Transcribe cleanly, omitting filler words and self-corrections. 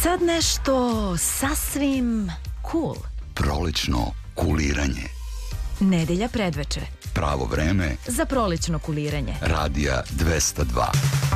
sad nešto sasvim cool. Prolećno kuliranje. Nedelja predveče. Pravo vreme za prolećno kuliranje. Radija 202.